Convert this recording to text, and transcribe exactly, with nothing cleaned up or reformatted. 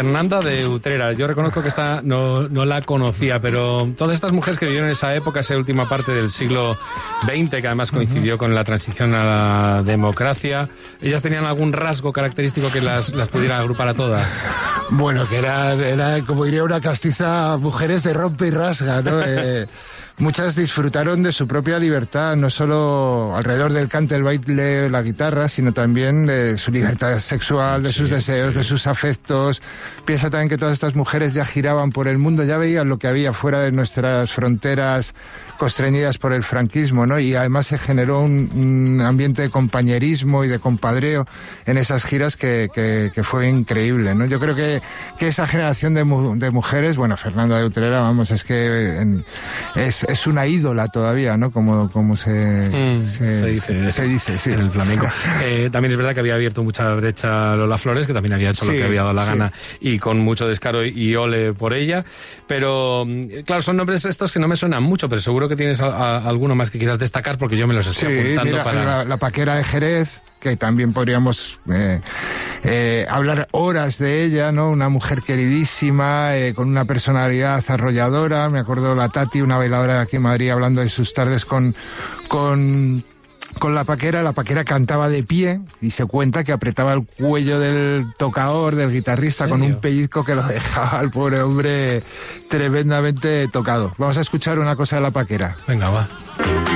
Fernanda de Utrera. Yo reconozco que esta no, no la conocía, pero todas estas mujeres que vivieron en esa época, esa última parte del siglo veinte, que además coincidió uh-huh. con la transición a la democracia, ¿ellas tenían algún rasgo característico que las, las pudiera agrupar a todas? Bueno, que era, era, como diría una castiza, mujeres de rompe y rasga, ¿no? eh, Muchas disfrutaron de su propia libertad, no solo alrededor del cante, el baile, la guitarra, sino también de su libertad sexual, de sus sí, deseos, sí. de sus afectos. Piensa también que todas estas mujeres ya giraban por el mundo, ya veían lo que había fuera de nuestras fronteras constreñidas por el franquismo, ¿no? Y además se generó un, un ambiente de compañerismo y de compadreo en esas giras que, que, que fue increíble, ¿no? Yo creo que, que esa generación de, mu de mujeres, bueno, Fernanda de Utrera, vamos, es que en, es es una ídola todavía, ¿no? Como, como se, mm, se, se dice, se dice sí. en el flamenco. Eh, también es verdad que había abierto mucha brecha Lola Flores, que también había hecho sí, lo que había dado la sí. gana y con mucho descaro y ole por ella. Pero, claro, son nombres estos que no me suenan mucho, pero seguro que tienes a, a, alguno más que quieras destacar porque yo me los estoy sí, apuntando mira, para... La, la Paquera de Jerez, que también podríamos eh, eh, hablar horas de ella, ¿no? Una mujer queridísima, eh, con una personalidad arrolladora. Me acuerdo la Tati, una bailadora de aquí en Madrid, hablando de sus tardes con... con Con la Paquera, la Paquera cantaba de pie y se cuenta que apretaba el cuello del tocador, del guitarrista, con un pellizco que lo dejaba al pobre hombre tremendamente tocado. Vamos a escuchar una cosa de la Paquera. Venga, va.